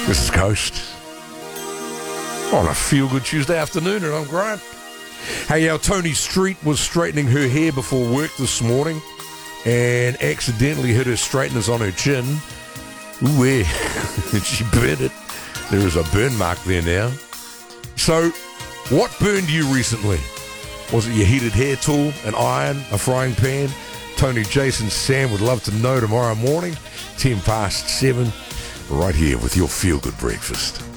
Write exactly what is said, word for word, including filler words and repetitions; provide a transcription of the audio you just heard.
This is Coast on a feel-good Tuesday afternoon, and I'm Grant. Hey, our Tony Street was straightening her hair before work this morning and accidentally hit her straighteners on her chin. Ooh, yeah. She burned it. There is a burn mark there now. So, what burned you recently? Was it your heated hair tool, an iron, a frying pan? Tony, Jason, Sam would love to know tomorrow morning, ten past seven, right here with your feel-good breakfast.